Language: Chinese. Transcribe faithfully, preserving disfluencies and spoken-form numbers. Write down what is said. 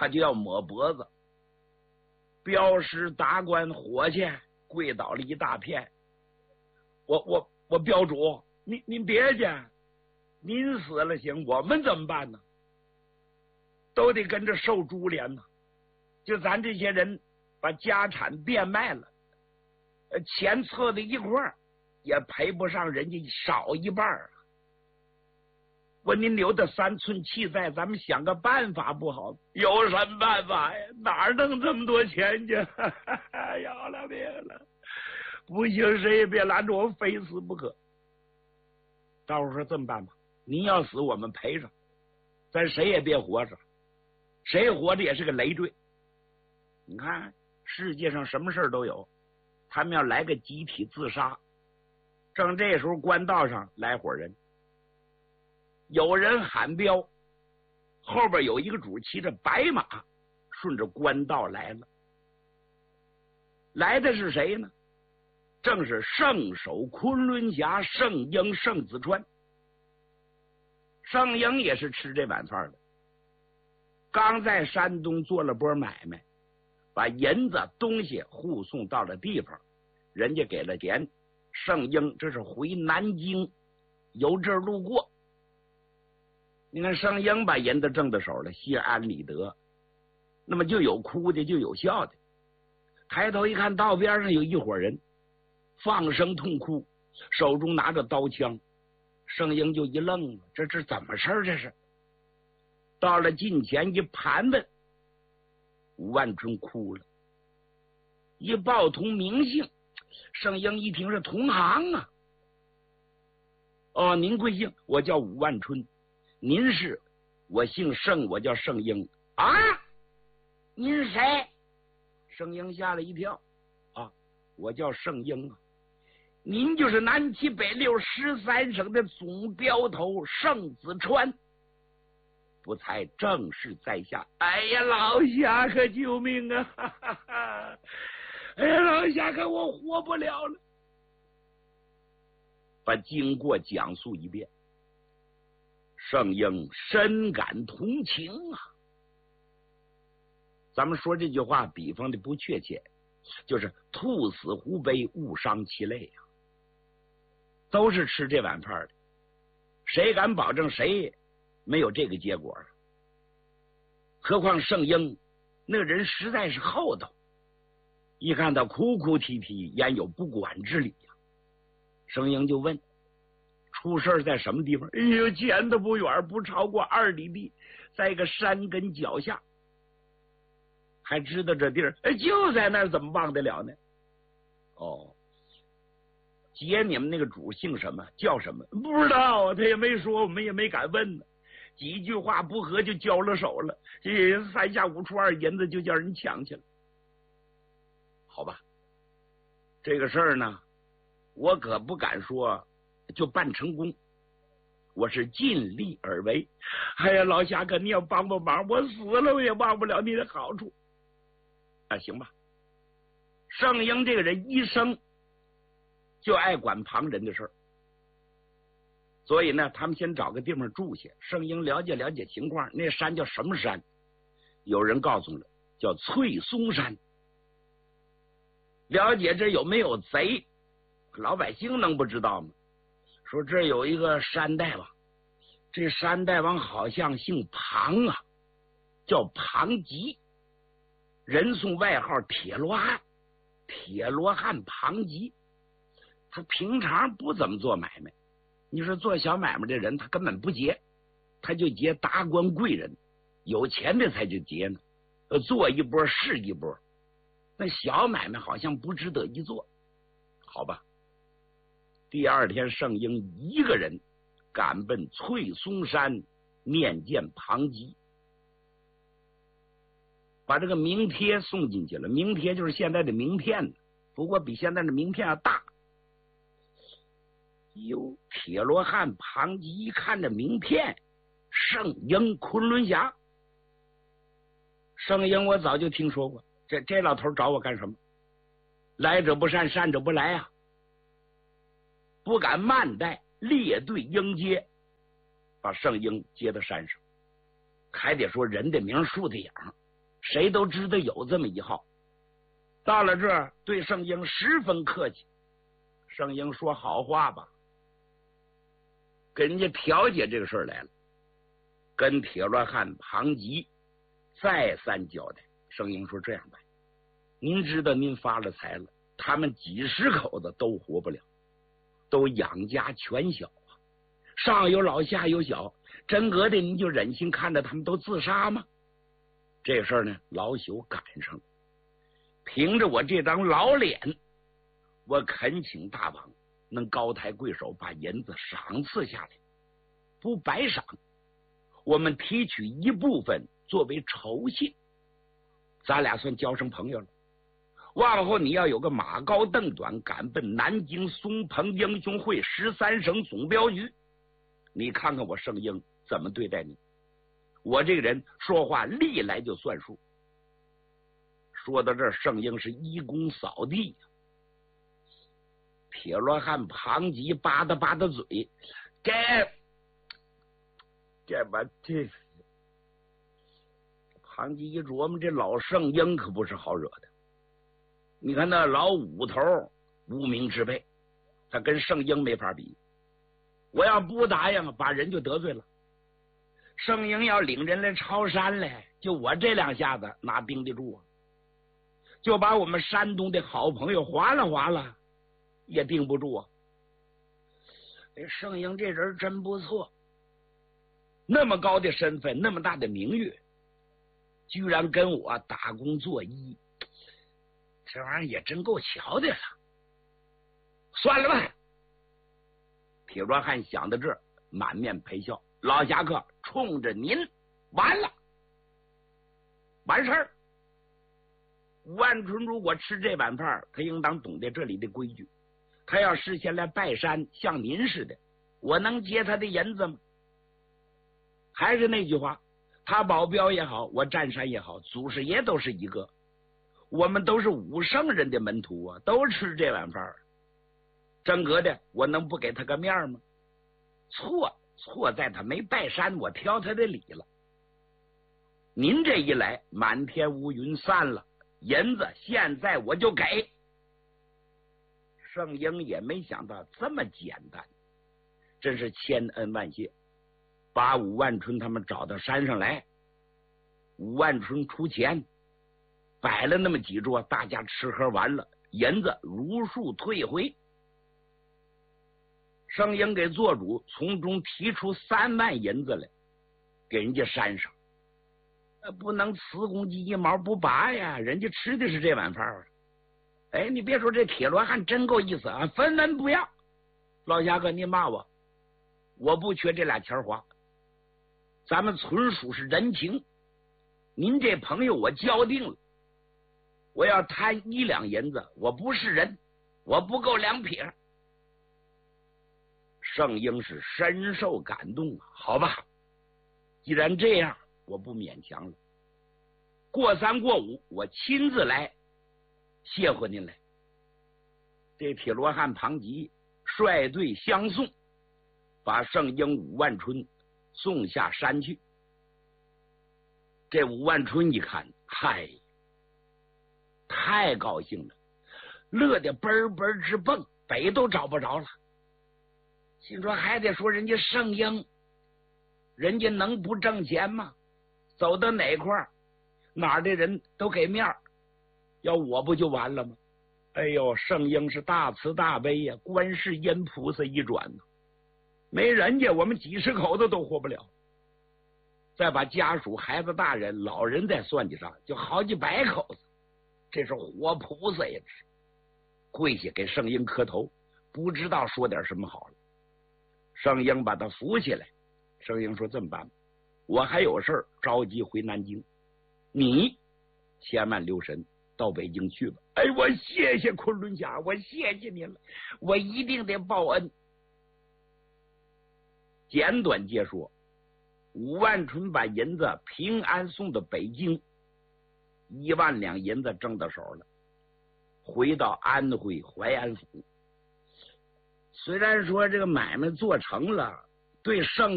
他就要抹脖子。镖师达官伙计跪倒了一大片。我我我镖主，您您别介，您死了行，我们怎么办呢？都得跟着受株连呢。就咱这些人把家产变卖了，钱凑在一块儿也赔不上人家少一半啊。问您留的三寸气在，咱们想个办法不好？有什么办法呀？哪弄这么多钱去？要了命了！不行，谁也别拦着我，非死不可。大伙说这么办吧，您要死我们赔上，咱谁也别活着，谁活着也是个累赘。你看世界上什么事都有，他们要来个集体自杀，正这时候官道上来伙人，有人喊镖，后边有一个主骑着白马顺着官道来了。来的是谁呢？正是圣手昆仑侠圣婴圣子川。圣婴也是吃这碗饭的，刚在山东做了波买卖，把银子东西护送到了地方，人家给了钱，圣婴这是回南京，由这儿路过。你看圣婴把银子挣到手了，心安理得，那么就有哭的就有笑的。抬头一看，道边上有一伙人放声痛哭，手中拿着刀枪。圣婴就一愣，这是怎么事这是？到了近前一盘问，吴万春哭了，一报同名姓。圣婴一听是同行啊，哦，您贵姓？我叫吴万春。您是？我姓盛，我叫圣婴。啊，您谁？圣婴吓了一跳。啊，我叫圣婴啊。您就是南七北六十三省的总镖头盛子川，不才正是在下。哎呀，老侠客救命啊！哈哈哈，哎呀，老侠客，我活不了了。把经过讲述一遍，圣婴深感同情啊。咱们说这句话比方的不确切，就是兔死狐悲，误伤其类啊。都是吃这碗饭的，谁敢保证谁没有这个结果？何况圣婴那个人实在是厚道，一看他哭哭啼啼，焉有不管之理呀、啊？圣婴就问：出事在什么地方？哎呦，前的不远，不超过二里地，在一个山根脚下。还知道这地儿？哎，就在那儿，怎么忘得了呢？哦。接你们那个主姓什么叫什么？不知道啊，他也没说，我们也没敢问呢。几句话不合就交了手了，这三下五除二银子就叫人抢去了。好吧，这个事儿呢，我可不敢说就办成功，我是尽力而为。哎呀，老侠客，你要帮帮忙，我死了我也忘不了你的好处。啊，行吧。圣婴这个人一生就爱管旁人的事儿，所以呢，他们先找个地方住下。圣婴了解了解情况，那山叫什么山？有人告诉了，叫翠松山。了解这有没有贼，老百姓能不知道吗？说这有一个山大王，这山大王好像姓庞啊，叫庞吉，人送外号铁罗汉，铁罗汉庞吉。他平常不怎么做买卖，你说做小买卖的人他根本不结，他就结达官贵人，有钱的才就结呢，做一波是一波，那小买卖好像不值得一做。好吧，第二天圣婴一个人赶奔翠松山面见庞吉，把这个名帖送进去了。名帖就是现在的名片，不过比现在的名片要大。哟，铁罗汉庞吉一看这名片，圣婴昆仑侠。圣婴我早就听说过，这这老头找我干什么？来者不善，善者不来啊！不敢慢待，列队迎接，把圣婴接到山上。还得说人的名树的影， 谁都知道有这么一号。到了这儿，对圣婴十分客气。圣婴说好话吧，跟人家调解这个事儿来了，跟铁罗汉庞吉再三交代。圣婴说这样吧，您知道您发了财了，他们几十口子都活不了，都养家全小啊，上有老下有小，真格的您就忍心看着他们都自杀吗？这事儿呢，老朽赶上了，凭着我这张老脸，我恳请大王能高抬贵手，把银子赏赐下来，不白赏，我们提取一部分作为酬谢，咱俩算交上朋友了。往后你要有个马高凳短，赶奔南京松鹏英雄会十三省总镖局，你看看我圣婴怎么对待你。我这个人说话历来就算数。说到这儿，圣婴是一躬扫地。铁罗汉庞吉吧嗒吧嗒嘴，这这吧这庞吉一琢磨，这老圣婴可不是好惹的。你看那老五头无名之辈，他跟圣婴没法比。我要不答应，把人就得罪了。圣婴要领人来抄山来，就我这两下子哪盯得住啊？就把我们山东的好朋友划拉划拉，也盯不住啊。这圣婴这人真不错，那么高的身份，那么大的名誉，居然跟我打工作揖，这玩意儿也真够瞧的了。算了吧。铁罗汉想到这儿，满面陪笑。老侠客，冲着您完了，完事儿。吴万春如果吃这碗饭，他应当懂得这里的规矩。他要事先来拜山，像您似的，我能接他的银子吗？还是那句话，他保镖也好，我占山也好，祖师爷都是一个，我们都是武圣人的门徒啊，都吃这碗饭。真格的，我能不给他个面吗？错错在他没拜山，我挑他的理了。您这一来，满天乌云散了，银子现在我就给。圣婴也没想到这么简单，真是千恩万谢，把武万春他们找到山上来，武万春出钱摆了那么几桌，大家吃喝完了，银子如数退回。圣婴给做主，从中提出三万银子来，给人家山上，不能辞公鸡一毛不拔呀，人家吃的是这碗饭啊。哎，你别说，这铁罗汉真够意思啊，分文不要。老侠哥，您骂我，我不缺这俩钱花，咱们纯属是人情。您这朋友我交定了，我要贪一两银子，我不是人，我不够两撇。圣婴是深受感动啊，好吧，既然这样，我不勉强了。过三过五，我亲自来谢贺您来。这铁罗汉庞吉率队相送，把圣婴武万春送下山去。这武万春一看，嗨，太高兴了，乐得嘣嘣直蹦，北都找不着了。心说还得说人家圣婴，人家能不挣钱吗？走到哪块儿，哪儿的人都给面儿，要我不就完了吗？哎呦，圣婴是大慈大悲呀、啊，观世音菩萨一转呢，没人家我们几十口子都活不了。再把家属、孩子、大人、老人再算计上，就好几百口子，这是活菩萨呀！跪下给圣婴磕头，不知道说点什么好了。圣婴把他扶起来，圣婴说：“这么办，我还有事儿着急回南京，你千万留神到北京去吧。”哎，我谢谢昆仑侠，我谢谢您了，我一定得报恩。简短接说，武万春把银子平安送到北京，一万两银子挣到手了，回到安徽淮安府。虽然说这个买卖做成了，对圣